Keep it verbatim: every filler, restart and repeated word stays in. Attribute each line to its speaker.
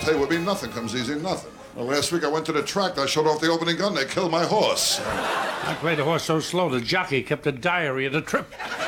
Speaker 1: tell you what, me, nothing comes easy, nothing. Well, last week I went to the track. I showed off the opening gun. They killed my horse.
Speaker 2: I played the horse so slow the jockey kept a diary of the trip.